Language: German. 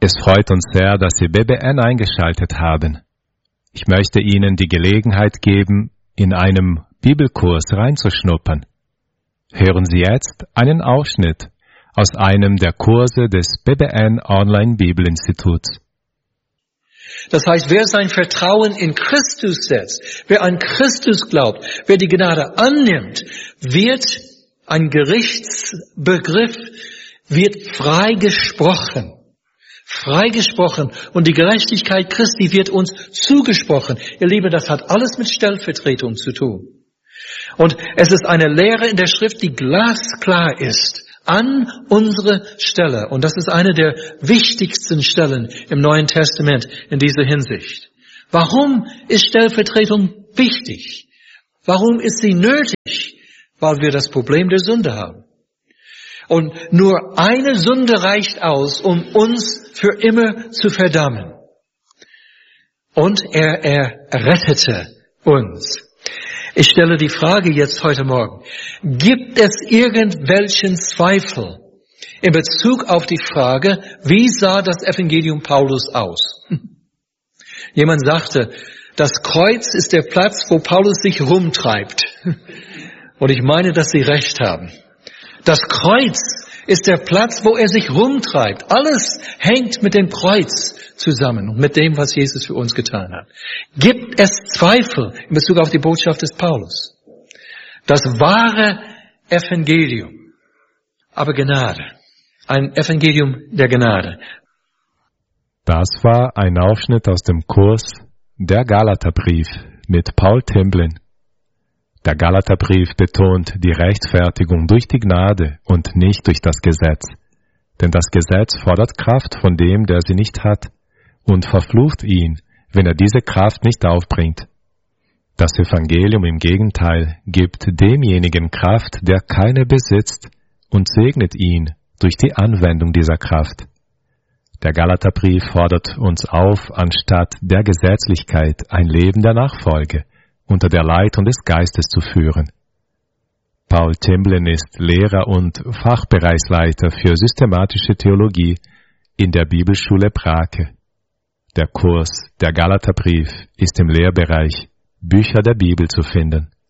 Es freut uns sehr, dass Sie BBN eingeschaltet haben. Ich möchte Ihnen die Gelegenheit geben, in einem Bibelkurs reinzuschnuppern. Hören Sie jetzt einen Ausschnitt aus einem der Kurse des BBN Online Bibelinstituts. Das heißt, wer sein Vertrauen in Christus setzt, wer an Christus glaubt, wer die Gnade annimmt, wird ein Gerichtsbegriff, wird freigesprochen. Freigesprochen und die Gerechtigkeit Christi wird uns zugesprochen. Ihr Lieben, das hat alles mit Stellvertretung zu tun. Und es ist eine Lehre in der Schrift, die glasklar ist an unsere Stelle. Und das ist eine der wichtigsten Stellen im Neuen Testament in dieser Hinsicht. Warum ist Stellvertretung wichtig? Warum ist sie nötig? Weil wir das Problem der Sünde haben. Und nur eine Sünde reicht aus, um uns für immer zu verdammen. Und er rettete uns. Ich stelle die Frage jetzt heute Morgen. Gibt es irgendwelchen Zweifel in Bezug auf die Frage, wie sah das Evangelium Paulus aus? Jemand sagte, das Kreuz ist der Platz, wo Paulus sich rumtreibt. Und ich meine, dass Sie recht haben. Das Kreuz ist der Platz, wo er sich rumtreibt. Alles hängt mit dem Kreuz zusammen und mit dem, was Jesus für uns getan hat. Gibt es Zweifel in Bezug auf die Botschaft des Paulus? Das wahre Evangelium, aber Gnade. Ein Evangelium der Gnade. Das war ein Ausschnitt aus dem Kurs Der Galaterbrief mit Paul Timblin. Der Galaterbrief betont die Rechtfertigung durch die Gnade und nicht durch das Gesetz. Denn das Gesetz fordert Kraft von dem, der sie nicht hat, und verflucht ihn, wenn er diese Kraft nicht aufbringt. Das Evangelium im Gegenteil gibt demjenigen Kraft, der keine besitzt, und segnet ihn durch die Anwendung dieser Kraft. Der Galaterbrief fordert uns auf, anstatt der Gesetzlichkeit ein Leben der Nachfolge unter der Leitung des Geistes zu führen. Paul Timblin ist Lehrer und Fachbereichsleiter für systematische Theologie in der Bibelschule Brake. Der Kurs Der Galaterbrief ist im Lehrbereich Bücher der Bibel zu finden.